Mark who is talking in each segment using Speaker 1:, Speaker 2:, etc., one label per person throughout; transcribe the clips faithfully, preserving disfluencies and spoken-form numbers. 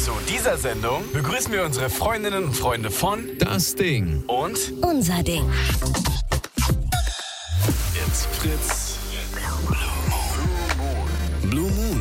Speaker 1: Zu dieser Sendung begrüßen wir unsere Freundinnen und Freunde von
Speaker 2: Das Ding
Speaker 1: und
Speaker 3: Unser Ding.
Speaker 1: It's Fritz. Blue Moon.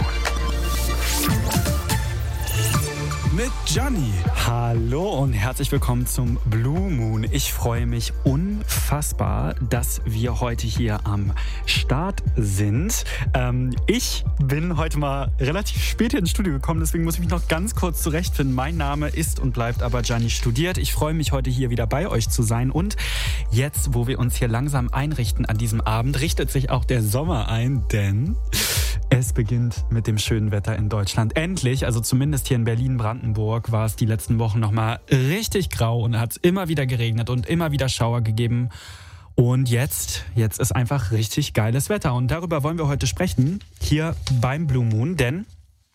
Speaker 1: Mit Gianni.
Speaker 4: Hallo und herzlich willkommen zum Blue Moon. Ich freue mich unfassbar, dass wir heute hier am Start sind. Ähm, ich bin heute mal relativ spät ins Studio gekommen, deswegen muss ich mich noch ganz kurz zurechtfinden. Mein Name ist und bleibt aber Gianni Studiert. Ich freue mich, heute hier wieder bei euch zu sein. Und jetzt, wo wir uns hier langsam einrichten an diesem Abend, richtet sich auch der Sommer ein, denn es beginnt mit dem schönen Wetter in Deutschland. Endlich, also zumindest hier in Berlin-Brandenburg, war es die letzten Wochen nochmal richtig grau und hat es immer wieder geregnet und immer wieder Schauer gegeben. Und jetzt, jetzt ist einfach richtig geiles Wetter. Und darüber wollen wir heute sprechen, hier beim Blue Moon, denn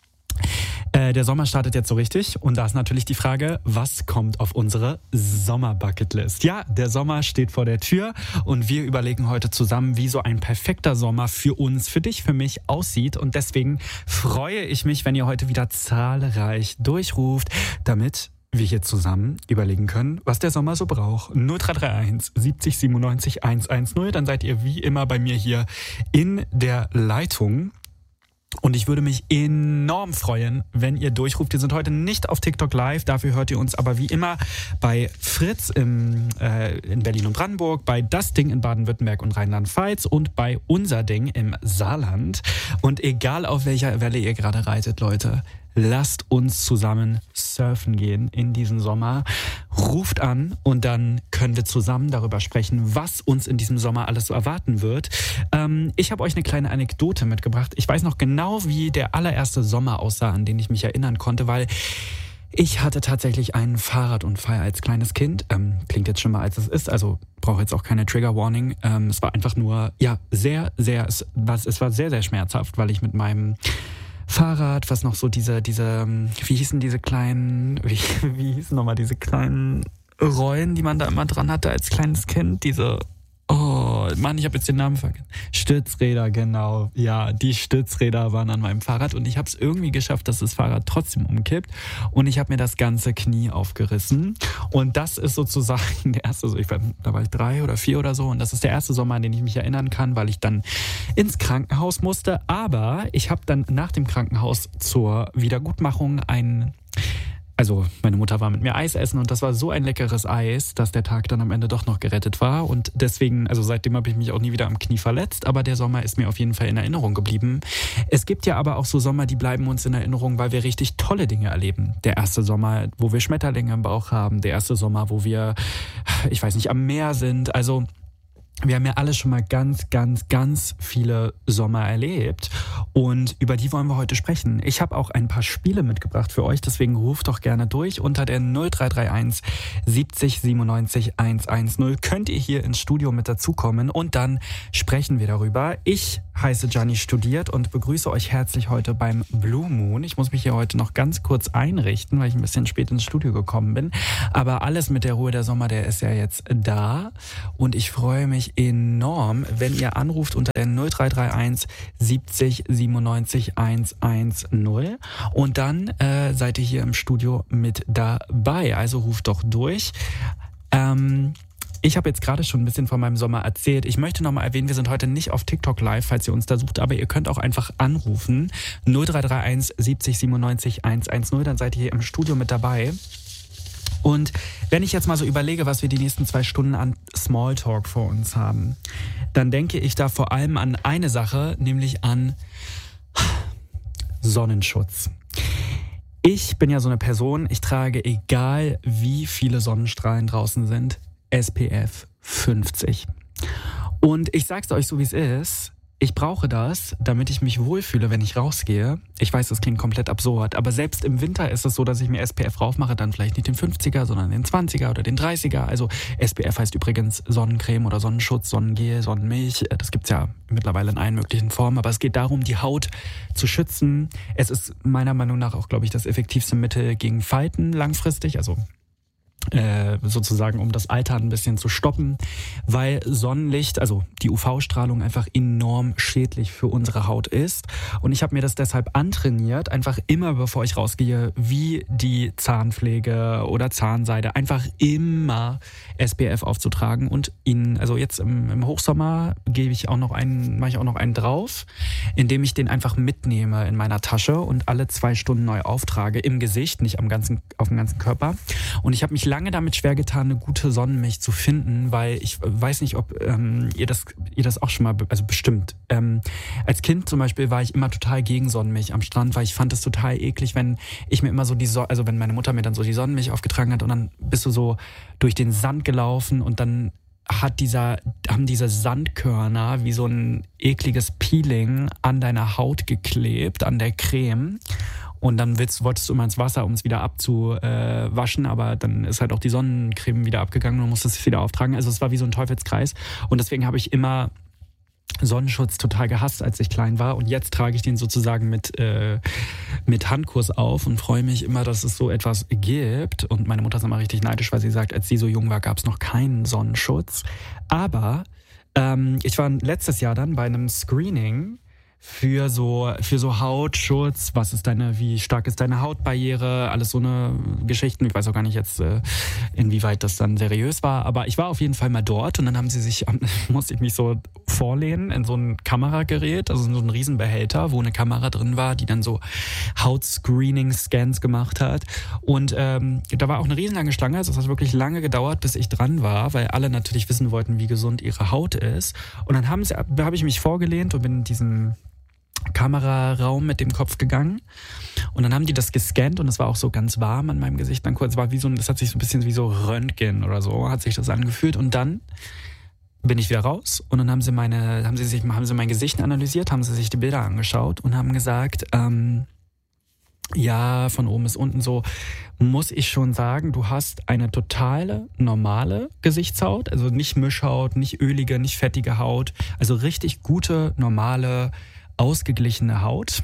Speaker 4: äh, der Sommer startet jetzt so richtig. Und da ist natürlich die Frage, was kommt auf unsere Sommer-Bucketlist? Ja, der Sommer steht vor der Tür und wir überlegen heute zusammen, wie so ein perfekter Sommer für uns, für dich, für mich aussieht. Und deswegen freue ich mich, wenn ihr heute wieder zahlreich durchruft, damit wir hier zusammen überlegen können, was der Sommer so braucht. null drei drei eins siebzig siebenundneunzig hundertzehn, dann seid ihr wie immer bei mir hier in der Leitung. Und ich würde mich enorm freuen, wenn ihr durchruft. Wir sind heute nicht auf TikTok live, dafür hört ihr uns aber wie immer bei Fritz im, äh, in Berlin und Brandenburg, bei Das Ding in Baden-Württemberg und Rheinland-Pfalz und bei Unser Ding im Saarland. Und egal auf welcher Welle ihr gerade reitet, Leute, lasst uns zusammen surfen gehen in diesem Sommer. Ruft an und dann können wir zusammen darüber sprechen, was uns in diesem Sommer alles so erwarten wird. Ähm, ich habe euch eine kleine Anekdote mitgebracht. Ich weiß noch genau, wie der allererste Sommer aussah, an den ich mich erinnern konnte, weil ich hatte tatsächlich einen Fahrradunfall als kleines Kind. Ähm, klingt jetzt schon mal, als es ist, also brauche jetzt auch keine Trigger Warning. Ähm, es war einfach nur, ja, sehr, sehr, es war, es war sehr, sehr schmerzhaft, weil ich mit meinem Fahrrad, was noch so diese, diese, wie hießen diese kleinen, wie, wie hießen nochmal diese kleinen Rollen, die man da immer dran hatte als kleines Kind, diese, oh Mann, ich habe jetzt den Namen vergessen. Stützräder, genau. Ja, die Stützräder waren an meinem Fahrrad und ich habe es irgendwie geschafft, dass das Fahrrad trotzdem umkippt und ich habe mir das ganze Knie aufgerissen und das ist sozusagen der erste, ich war, da war ich drei oder vier oder so und das ist der erste Sommer, an den ich mich erinnern kann, weil ich dann ins Krankenhaus musste, aber ich habe dann nach dem Krankenhaus zur Wiedergutmachung einen Also meine Mutter war mit mir Eis essen und das war so ein leckeres Eis, dass der Tag dann am Ende doch noch gerettet war. Und deswegen, also seitdem habe ich mich auch nie wieder am Knie verletzt, aber der Sommer ist mir auf jeden Fall in Erinnerung geblieben. Es gibt ja aber auch so Sommer, die bleiben uns in Erinnerung, weil wir richtig tolle Dinge erleben. Der erste Sommer, wo wir Schmetterlinge im Bauch haben, der erste Sommer, wo wir, ich weiß nicht, am Meer sind. Also wir haben ja alle schon mal ganz, ganz, ganz viele Sommer erlebt und über die wollen wir heute sprechen. Ich habe auch ein paar Spiele mitgebracht für euch, deswegen ruft doch gerne durch. Unter der null drei drei eins siebzig siebenundneunzig hundertzehn könnt ihr hier ins Studio mit dazukommen und dann sprechen wir darüber. Ich heiße Gianni Studiert und begrüße euch herzlich heute beim Blue Moon. Ich muss mich hier heute noch ganz kurz einrichten, weil ich ein bisschen spät ins Studio gekommen bin. Aber alles mit der Ruhe, der Sommer, der ist ja jetzt da und ich freue mich enorm, wenn ihr anruft unter der null drei drei eins siebzig siebenundneunzig hundertzehn und dann äh, seid ihr hier im Studio mit dabei. Also ruft doch durch. Ähm, Ich habe jetzt gerade schon ein bisschen von meinem Sommer erzählt. Ich möchte nochmal erwähnen, wir sind heute nicht auf TikTok live, falls ihr uns da sucht, aber ihr könnt auch einfach anrufen. null drei drei eins siebzig siebenundneunzig hundertzehn, dann seid ihr hier im Studio mit dabei. Und wenn ich jetzt mal so überlege, was wir die nächsten zwei Stunden an Smalltalk vor uns haben, dann denke ich da vor allem an eine Sache, nämlich an Sonnenschutz. Ich bin ja so eine Person, ich trage, egal wie viele Sonnenstrahlen draußen sind, S P F fünfzig. Und ich sag's euch so, wie es ist, ich brauche das, damit ich mich wohlfühle, wenn ich rausgehe. Ich weiß, das klingt komplett absurd, aber selbst im Winter ist es so, dass ich mir S P F raufmache, dann vielleicht nicht den fünfziger, sondern den zwanziger oder den dreißiger. Also S P F heißt übrigens Sonnencreme oder Sonnenschutz, Sonnengel, Sonnenmilch. Das gibt's ja mittlerweile in allen möglichen Formen, aber es geht darum, die Haut zu schützen. Es ist meiner Meinung nach auch, glaube ich, das effektivste Mittel gegen Falten langfristig, also Äh, sozusagen, um das Altern ein bisschen zu stoppen, weil Sonnenlicht, also die U V-Strahlung einfach enorm schädlich für unsere Haut ist. Und ich habe mir das deshalb antrainiert, einfach immer, bevor ich rausgehe, wie die Zahnpflege oder Zahnseide, einfach immer S P F aufzutragen und ihn, also jetzt im, im Hochsommer gebe ich auch noch einen, mache ich auch noch einen drauf, indem ich den einfach mitnehme in meiner Tasche und alle zwei Stunden neu auftrage, im Gesicht, nicht am ganzen, auf dem ganzen Körper. Und ich habe mich lange damit schwer getan, eine gute Sonnenmilch zu finden, weil ich weiß nicht, ob ähm, ihr das ihr das auch schon mal, also bestimmt. Ähm, als Kind zum Beispiel war ich immer total gegen Sonnenmilch am Strand, weil ich fand es total eklig, wenn ich mir immer so die, so- also wenn meine Mutter mir dann so die Sonnenmilch aufgetragen hat und dann bist du so durch den Sand gelaufen und dann hat dieser, haben diese Sandkörner wie so ein ekliges Peeling an deiner Haut geklebt, an der Creme. Und dann willst, wolltest du immer ins Wasser, um es wieder abzuwaschen, aber dann ist halt auch die Sonnencreme wieder abgegangen und musstest es wieder auftragen. Also es war wie so ein Teufelskreis. Und deswegen habe ich immer Sonnenschutz total gehasst, als ich klein war. Und jetzt trage ich den sozusagen mit, äh, mit Handkuss auf und freue mich immer, dass es so etwas gibt. Und meine Mutter ist immer richtig neidisch, weil sie sagt, als sie so jung war, gab es noch keinen Sonnenschutz. Aber ähm, ich war letztes Jahr dann bei einem Screening für so für so Hautschutz, was ist deine, wie stark ist deine Hautbarriere, alles so eine Geschichten. Ich weiß auch gar nicht jetzt, äh, inwieweit das dann seriös war, aber ich war auf jeden Fall mal dort und dann haben sie sich, musste ich mich so vorlehnen in so ein Kameragerät, also in so einen Riesenbehälter, wo eine Kamera drin war, die dann so Hautscreening-Scans gemacht hat. Und ähm, da war auch eine riesenlange Schlange, also es hat wirklich lange gedauert, bis ich dran war, weil alle natürlich wissen wollten, wie gesund ihre Haut ist. Und dann haben sie, da habe ich mich vorgelehnt und bin in diesem Kameraraum mit dem Kopf gegangen und dann haben die das gescannt und es war auch so ganz warm an meinem Gesicht dann kurz, war wie so, das hat sich so ein bisschen wie so Röntgen oder so, hat sich das angefühlt und dann bin ich wieder raus und dann haben sie meine, haben sie sich, haben sie mein Gesicht analysiert, haben sie sich die Bilder angeschaut und haben gesagt, ähm, ja, von oben bis unten so, muss ich schon sagen, du hast eine totale, normale Gesichtshaut, also nicht Mischhaut, nicht ölige, nicht fettige Haut, also richtig gute, normale, ausgeglichene Haut.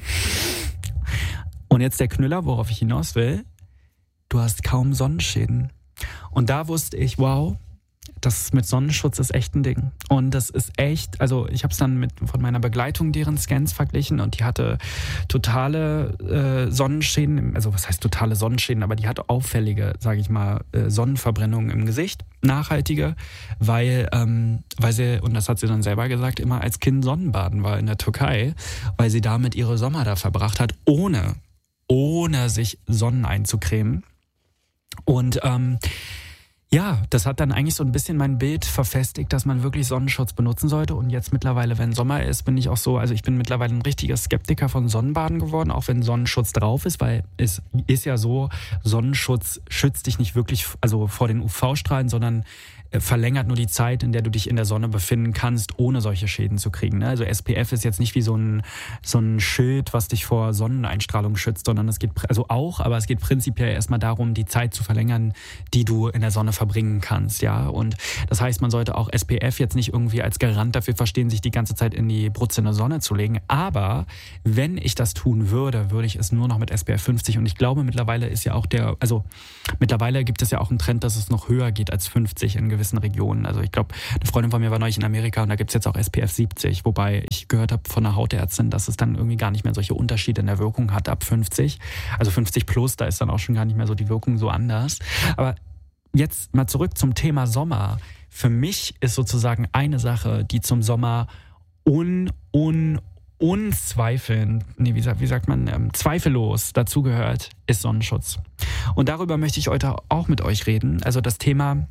Speaker 4: Und jetzt der Knüller, worauf ich hinaus will. Du hast kaum Sonnenschäden. Und da wusste ich, wow, das mit Sonnenschutz ist echt ein Ding. Und das ist echt, also ich habe es dann mit von meiner Begleitung deren Scans verglichen und die hatte totale äh, Sonnenschäden, also was heißt totale Sonnenschäden, aber die hatte auffällige, sage ich mal, äh, Sonnenverbrennungen im Gesicht, nachhaltige, weil, ähm, weil sie, und das hat sie dann selber gesagt, immer als Kind Sonnenbaden war in der Türkei, weil sie damit ihre Sommer da verbracht hat, ohne, ohne sich Sonnen einzucremen. Und ähm, ja, das hat dann eigentlich so ein bisschen mein Bild verfestigt, dass man wirklich Sonnenschutz benutzen sollte. Und jetzt mittlerweile, wenn Sommer ist, bin ich auch so, also ich bin mittlerweile ein richtiger Skeptiker von Sonnenbaden geworden, auch wenn Sonnenschutz drauf ist, weil es ist ja so, Sonnenschutz schützt dich nicht wirklich, also vor den U V-Strahlen, sondern verlängert nur die Zeit, in der du dich in der Sonne befinden kannst, ohne solche Schäden zu kriegen. Also S P F ist jetzt nicht wie so ein, so ein Schild, was dich vor Sonneneinstrahlung schützt, sondern es geht, also auch, aber es geht prinzipiell erstmal darum, die Zeit zu verlängern, die du in der Sonne verbringen kannst, ja. Und das heißt, man sollte auch S P F jetzt nicht irgendwie als Garant dafür verstehen, sich die ganze Zeit in die brutzende Sonne zu legen. Aber wenn ich das tun würde, würde ich es nur noch mit S P F fünfzig. Und ich glaube, mittlerweile ist ja auch der, also mittlerweile gibt es ja auch einen Trend, dass es noch höher geht als fünfzig in gewissen Regionen. Also ich glaube, eine Freundin von mir war neulich in Amerika und da gibt es jetzt auch S P F siebzig, wobei ich gehört habe von einer Hautärztin, dass es dann irgendwie gar nicht mehr solche Unterschiede in der Wirkung hat ab fünfzig. Also fünfzig plus, da ist dann auch schon gar nicht mehr so die Wirkung so anders. Aber jetzt mal zurück zum Thema Sommer. Für mich ist sozusagen eine Sache, die zum Sommer un, un, unzweifelnd, nee, wie sagt, wie sagt man, ähm, zweifellos dazugehört, ist Sonnenschutz. Und darüber möchte ich heute auch mit euch reden. Also das Thema,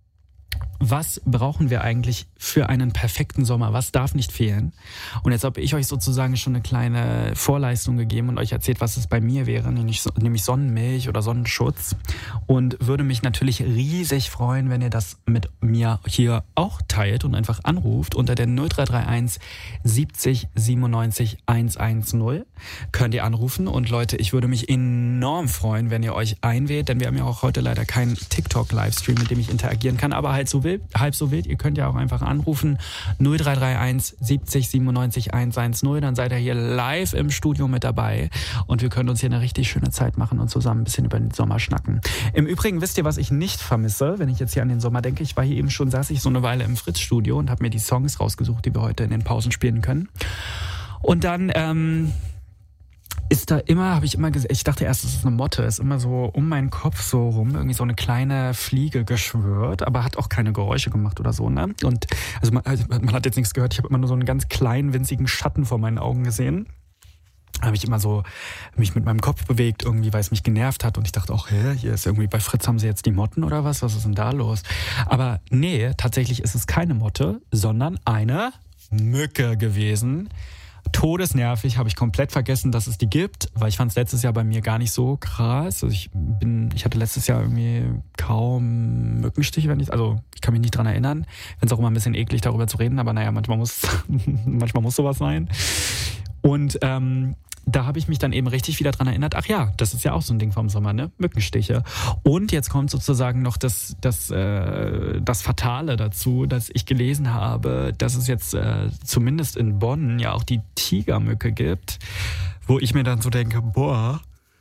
Speaker 4: was brauchen wir eigentlich für einen perfekten Sommer? Was darf nicht fehlen? Und jetzt habe ich euch sozusagen schon eine kleine Vorleistung gegeben und euch erzählt, was es bei mir wäre, nämlich, nämlich Sonnenmilch oder Sonnenschutz. Und würde mich natürlich riesig freuen, wenn ihr das mit mir hier auch teilt und einfach anruft unter der null drei drei eins siebzig siebenundneunzig hundertzehn. Könnt ihr anrufen. Und Leute, ich würde mich enorm freuen, wenn ihr euch einwählt, denn wir haben ja auch heute leider keinen TikTok-Livestream, mit dem ich interagieren kann, aber halt so will. wild, halb so wild. Ihr könnt ja auch einfach anrufen null drei drei eins siebzig siebenundneunzig hundertzehn. Dann seid ihr hier live im Studio mit dabei und wir können uns hier eine richtig schöne Zeit machen und zusammen ein bisschen über den Sommer schnacken. Im Übrigen, wisst ihr, was ich nicht vermisse, wenn ich jetzt hier an den Sommer denke? Ich war hier eben schon, saß ich so eine Weile im Fritz-Studio und habe mir die Songs rausgesucht, die wir heute in den Pausen spielen können. Und dann ähm, ist da immer, habe ich immer gesehen, ich dachte erst, es ist eine Motte, ist immer so um meinen Kopf so rum, irgendwie so eine kleine Fliege geschwirrt, aber hat auch keine Geräusche gemacht oder so, ne? Und also man, also man hat jetzt nichts gehört, ich habe immer nur so einen ganz kleinen, winzigen Schatten vor meinen Augen gesehen. Habe ich immer so mich mit meinem Kopf bewegt, irgendwie, weil es mich genervt hat und ich dachte auch, hä, hier ist irgendwie bei Fritz haben sie jetzt die Motten oder was? Was ist denn da los? Aber nee, tatsächlich ist es keine Motte, sondern eine Mücke gewesen. Todesnervig, habe ich komplett vergessen, dass es die gibt, weil ich fand es letztes Jahr bei mir gar nicht so krass. Also ich bin, ich hatte letztes Jahr irgendwie kaum Mückenstiche, wenn ich, also ich kann mich nicht dran erinnern. Finde es auch immer ein bisschen eklig, darüber zu reden, aber naja, manchmal muss, manchmal muss sowas sein. Und ähm, da habe ich mich dann eben richtig wieder dran erinnert, ach ja, das ist ja auch so ein Ding vom Sommer, ne? Mückenstiche. Und jetzt kommt sozusagen noch das, das, äh, das Fatale dazu, dass ich gelesen habe, dass es jetzt äh, zumindest in Bonn ja auch die Tigermücke gibt, wo ich mir dann so denke, boah,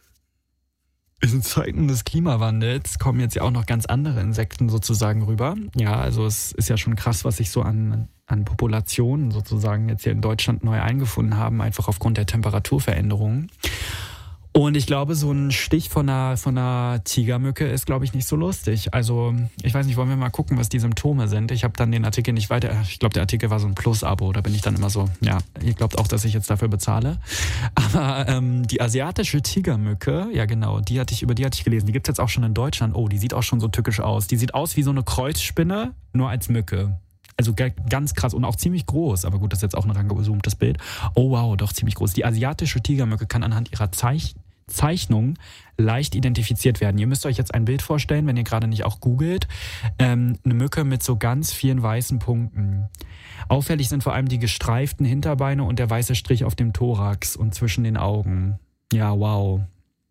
Speaker 4: in Zeiten des Klimawandels kommen jetzt ja auch noch ganz andere Insekten sozusagen rüber. Ja, also es ist ja schon krass, was sich so an, an Populationen sozusagen jetzt hier in Deutschland neu eingefunden haben, einfach aufgrund der Temperaturveränderungen. Und ich glaube, so ein Stich von einer, von einer Tigermücke ist, glaube ich, nicht so lustig. Also ich weiß nicht, wollen wir mal gucken, was die Symptome sind. Ich habe dann den Artikel nicht weiter, ich glaube, der Artikel war so ein Plus-Abo, da bin ich dann immer so, ja, ihr glaubt auch, dass ich jetzt dafür bezahle. Aber ähm, die asiatische Tigermücke, ja genau, die hatte ich, über die hatte ich gelesen, die gibt es jetzt auch schon in Deutschland. Oh, die sieht auch schon so tückisch aus. Die sieht aus wie so eine Kreuzspinne, nur als Mücke. Also ganz krass und auch ziemlich groß. Aber gut, das ist jetzt auch ein rangezoomtes Bild. Oh wow, doch ziemlich groß. Die asiatische Tigermücke kann anhand ihrer Zeich- Zeichnung leicht identifiziert werden. Ihr müsst euch jetzt ein Bild vorstellen, wenn ihr gerade nicht auch googelt. Ähm, eine Mücke mit so ganz vielen weißen Punkten. Auffällig sind vor allem die gestreiften Hinterbeine und der weiße Strich auf dem Thorax und zwischen den Augen. Ja, wow.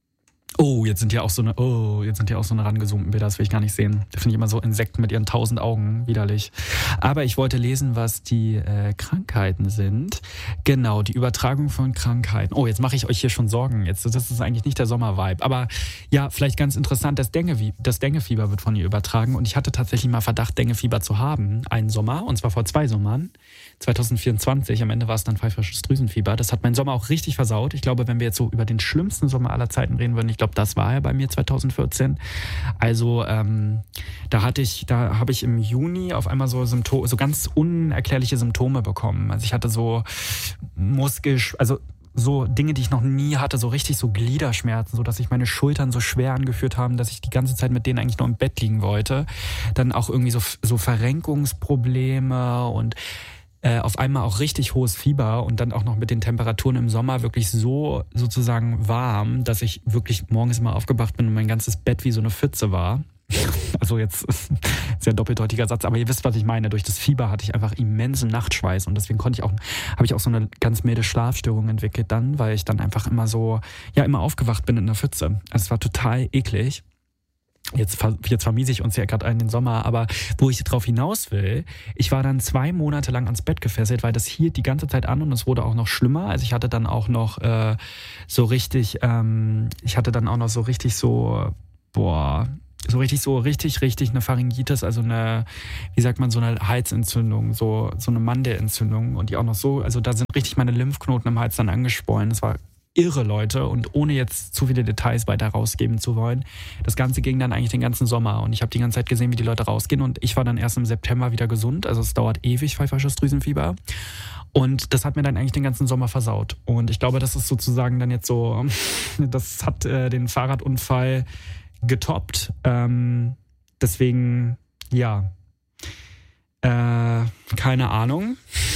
Speaker 4: Oh, jetzt sind hier auch so eine, oh, jetzt sind hier auch so eine rangezoomten Bilder, das will ich gar nicht sehen. Da finde ich immer so Insekten mit ihren tausend Augen, widerlich. Aber ich wollte lesen, was die äh, Krankheiten sind. Genau, die Übertragung von Krankheiten. Oh, jetzt mache ich euch hier schon Sorgen. Jetzt, das ist eigentlich nicht der Sommervibe. Aber ja, vielleicht ganz interessant, das Dengue, das Denguefieber wird von ihr übertragen. Und ich hatte tatsächlich mal Verdacht, Denguefieber zu haben, einen Sommer, und zwar vor zwei Sommern. zwanzig vierundzwanzig, am Ende war es dann pfeifersches Drüsenfieber. Das hat meinen Sommer auch richtig versaut. Ich glaube, wenn wir jetzt so über den schlimmsten Sommer aller Zeiten reden würden, ich glaube, das war ja bei mir zwanzig vierzehn. Also ähm, da hatte ich, da habe ich im Juni auf einmal so Symptome, so ganz unerklärliche Symptome bekommen. Also ich hatte so Muskel, also so Dinge, die ich noch nie hatte, so richtig so Gliederschmerzen, so dass sich meine Schultern so schwer angefühlt haben, dass ich die ganze Zeit mit denen eigentlich nur im Bett liegen wollte. Dann auch irgendwie so, so Verrenkungsprobleme und Äh, auf einmal auch richtig hohes Fieber und dann auch noch mit den Temperaturen im Sommer wirklich so sozusagen warm, dass ich wirklich morgens immer aufgewacht bin und mein ganzes Bett wie so eine Pfütze war. Also jetzt ist ein doppeldeutiger Satz, aber ihr wisst, was ich meine. Durch das Fieber hatte ich einfach immensen Nachtschweiß und deswegen konnte ich auch, habe ich auch so eine ganz milde Schlafstörung entwickelt dann, weil ich dann einfach immer so, ja, immer aufgewacht bin in einer Pfütze. Also es war total eklig. Jetzt, jetzt vermiese ich uns ja gerade einen den Sommer, aber wo ich drauf hinaus will, ich war dann zwei Monate lang ans Bett gefesselt, weil das hielt die ganze Zeit an und es wurde auch noch schlimmer. Also ich hatte dann auch noch äh, so richtig, ähm, ich hatte dann auch noch so richtig so, boah, so richtig, so richtig, richtig eine Pharyngitis, also eine, wie sagt man, so eine Halsentzündung, so, so eine Mandelentzündung und die auch noch so, also da sind richtig meine Lymphknoten im Hals dann angeschwollen. Das war irre, Leute, und ohne jetzt zu viele Details weiter rausgeben zu wollen. Das Ganze ging dann eigentlich den ganzen Sommer und ich habe die ganze Zeit gesehen, wie die Leute rausgehen und ich war dann erst im September wieder gesund, also es dauert ewig, pfeifersches Drüsenfieber. Und das hat mir dann eigentlich den ganzen Sommer versaut. Und ich glaube, das ist sozusagen dann jetzt so, das hat äh, den Fahrradunfall getoppt. Ähm, deswegen, ja, äh, keine Ahnung.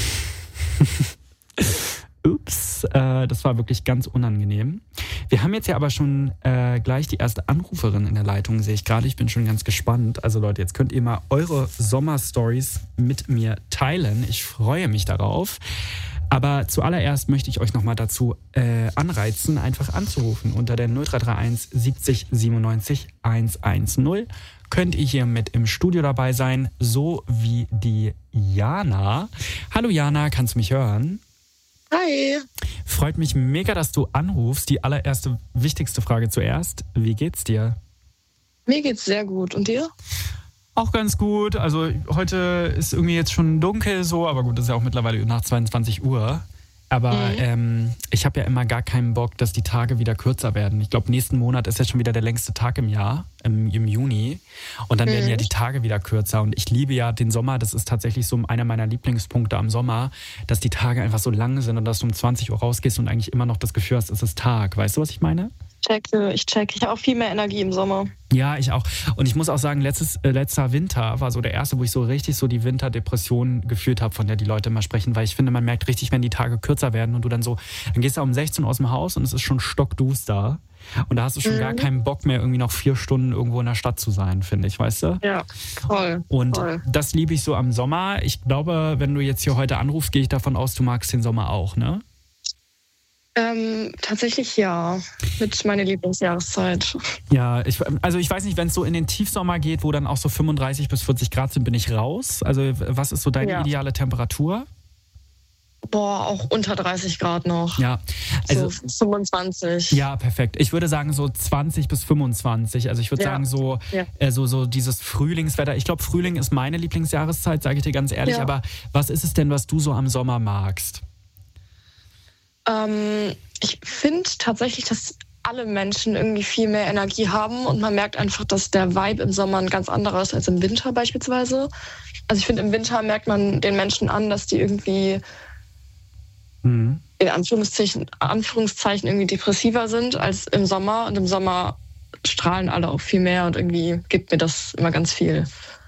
Speaker 4: Ups, äh, das war wirklich ganz unangenehm. Wir haben jetzt ja aber schon äh, gleich die erste Anruferin in der Leitung, sehe ich gerade. Ich bin schon ganz gespannt. Also Leute, jetzt könnt ihr mal eure Sommerstories mit mir teilen. Ich freue mich darauf. Aber zuallererst möchte ich euch nochmal dazu äh, anreizen, einfach anzurufen unter der null drei drei eins siebzig siebenundneunzig hundertzehn. könnt ihr hier mit im Studio dabei sein, so wie die Jana. Hallo Jana, kannst du mich hören?
Speaker 2: Hi.
Speaker 4: Freut mich mega, dass du anrufst. Die allererste, wichtigste Frage zuerst. Wie geht's dir?
Speaker 2: Mir geht's sehr gut. Und dir?
Speaker 4: Auch ganz gut. Also heute ist irgendwie jetzt schon dunkel so, aber gut, das ist ja auch mittlerweile nach zweiundzwanzig Uhr. Aber mhm. ähm, ich habe ja immer gar keinen Bock, dass die Tage wieder kürzer werden. Ich glaube, nächsten Monat ist jetzt schon wieder der längste Tag im Jahr, im, im Juni. Und dann mhm. werden ja die Tage wieder kürzer. Und ich liebe ja den Sommer. Das ist tatsächlich so einer meiner Lieblingspunkte am Sommer, dass die Tage einfach so lang sind und dass du um zwanzig Uhr rausgehst und eigentlich immer noch das Gefühl hast, es ist Tag. Weißt du, was ich meine?
Speaker 2: Ich checke, ich checke. Ich habe auch viel mehr Energie im Sommer.
Speaker 4: Ja, ich auch. Und ich muss auch sagen, letztes, äh, letzter Winter war so der erste, wo ich so richtig so die Winterdepression gefühlt habe, von der die Leute immer sprechen. Weil ich finde, man merkt richtig, wenn die Tage kürzer werden und du dann so, dann gehst du um sechzehn Uhr aus dem Haus und es ist schon stockduster. Und da hast du schon mhm. gar keinen Bock mehr, irgendwie noch vier Stunden irgendwo in der Stadt zu sein, finde ich, weißt du?
Speaker 2: Ja, voll.
Speaker 4: Und
Speaker 2: voll.
Speaker 4: Das liebe ich so am Sommer. Ich glaube, wenn du jetzt hier heute anrufst, gehe ich davon aus, du magst den Sommer auch, ne?
Speaker 2: Ähm, tatsächlich ja, mit meiner Lieblingsjahreszeit.
Speaker 4: Ja, ich, also ich weiß nicht, wenn es so in den Tiefsommer geht, wo dann auch so fünfunddreißig bis vierzig Grad sind, bin ich raus. Also was ist so deine ja. ideale Temperatur?
Speaker 2: Boah, auch unter dreißig Grad noch.
Speaker 4: Ja, also
Speaker 2: so fünfundzwanzig.
Speaker 4: Ja, perfekt. Ich würde sagen so zwanzig bis fünfundzwanzig. Also ich würde ja. sagen so,
Speaker 2: ja.
Speaker 4: äh, so so dieses Frühlingswetter. Ich glaube, Frühling ist meine Lieblingsjahreszeit, sage ich dir ganz ehrlich.
Speaker 2: Ja.
Speaker 4: Aber was ist es denn, was du so am Sommer magst?
Speaker 2: Ähm, ich finde tatsächlich, dass alle Menschen irgendwie viel mehr Energie haben und man merkt einfach, dass der Vibe im Sommer ein ganz anderer ist als im Winter beispielsweise. Also ich finde, im Winter merkt man den Menschen an, dass die irgendwie mhm. in Anführungszeichen, Anführungszeichen irgendwie depressiver sind als im Sommer. Und im Sommer strahlen alle auch viel mehr und irgendwie gibt mir das immer ganz viel.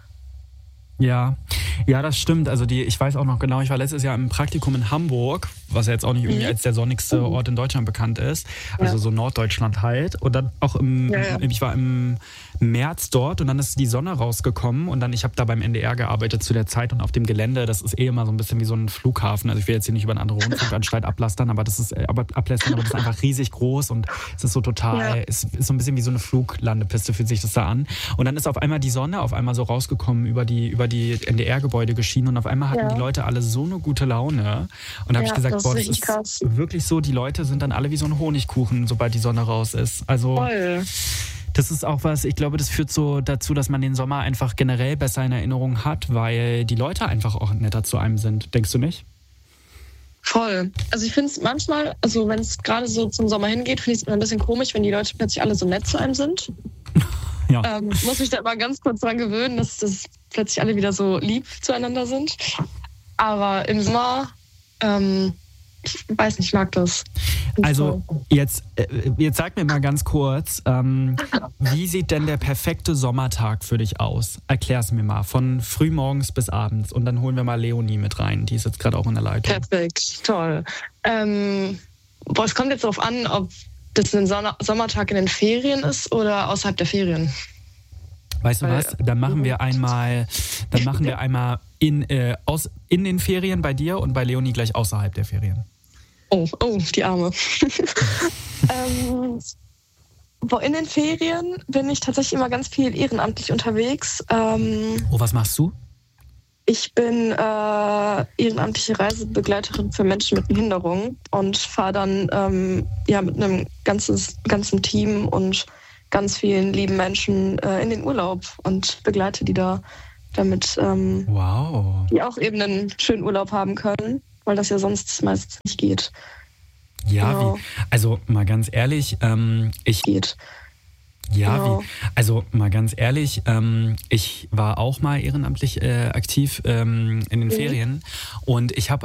Speaker 4: Ja, ja, das stimmt. Also die, ich weiß auch noch genau, ich war letztes Jahr im Praktikum in Hamburg, was ja jetzt auch nicht irgendwie mhm. als der sonnigste Ort in Deutschland bekannt ist. Also ja. so Norddeutschland halt. Und dann auch im,
Speaker 2: ja, ja.
Speaker 4: ich war im März dort und dann ist die Sonne rausgekommen und dann, ich habe da beim N D R gearbeitet zu der Zeit und auf dem Gelände, das ist eh immer so ein bisschen wie so ein Flughafen. Also ich will jetzt hier nicht über eine andere Rundfunkanstalt ablästern, aber das ist, aber ablästern, aber das ist einfach riesig groß und es ist so total, ja. es ist so ein bisschen wie so eine Fluglandepiste, fühlt sich das da an. Und dann ist auf einmal die Sonne auf einmal so rausgekommen über die, über die N D R-Gebäude geschienen und auf einmal hatten ja. die Leute alle so eine gute Laune. Und da habe
Speaker 2: ja,
Speaker 4: ich gesagt,
Speaker 2: das
Speaker 4: boah,
Speaker 2: ist
Speaker 4: das ist
Speaker 2: krass.
Speaker 4: wirklich so, die Leute sind dann alle wie so ein Honigkuchen, sobald die Sonne raus ist. Also
Speaker 2: voll.
Speaker 4: Das ist auch was, ich glaube, das führt so dazu, dass man den Sommer einfach generell besser in Erinnerung hat, weil die Leute einfach auch netter zu einem sind. Denkst du nicht?
Speaker 2: Voll. Also ich finde es manchmal, also wenn es gerade so zum Sommer hingeht, finde ich es immer ein bisschen komisch, wenn die Leute plötzlich alle so nett zu einem sind.
Speaker 4: Ja.
Speaker 2: Ähm, muss mich da immer ganz kurz dran gewöhnen, dass das plötzlich alle wieder so lieb zueinander sind. Aber im Sommer, ähm, ich weiß nicht, ich mag das.
Speaker 4: Also jetzt, jetzt sag mir mal ganz kurz, ähm, wie sieht denn der perfekte Sommertag für dich aus? Erklär's mir mal, von frühmorgens bis abends. Und dann holen wir mal Leonie mit rein, die ist jetzt gerade auch in der Leitung.
Speaker 2: Perfekt, toll. Ähm, boah, es kommt jetzt darauf an, ob das ein Sonner- Sommertag in den Ferien ist oder außerhalb der Ferien.
Speaker 4: Weißt du was? Dann machen wir einmal, dann machen wir einmal in, äh, aus, in den Ferien bei dir und bei Leonie gleich außerhalb der Ferien.
Speaker 2: Oh, oh, die Arme. ähm, boah, in den Ferien bin ich tatsächlich immer ganz viel ehrenamtlich unterwegs. Ähm,
Speaker 4: oh, was machst du?
Speaker 2: Ich bin äh, ehrenamtliche Reisebegleiterin für Menschen mit Behinderung und fahre dann ähm, ja, mit einem ganzes, ganzen Team und ganz vielen lieben Menschen äh, in den Urlaub und begleite die da, damit ähm,
Speaker 4: wow.
Speaker 2: die auch eben einen schönen Urlaub haben können, weil das ja sonst meistens nicht geht.
Speaker 4: Ja,
Speaker 2: genau.
Speaker 4: wie? Also mal ganz ehrlich, ähm, ich...
Speaker 2: Geht.
Speaker 4: Ja,
Speaker 2: genau.
Speaker 4: wie? Also mal ganz ehrlich, ähm, ich war auch mal ehrenamtlich äh, aktiv ähm, in den
Speaker 2: mhm.
Speaker 4: Ferien und ich habe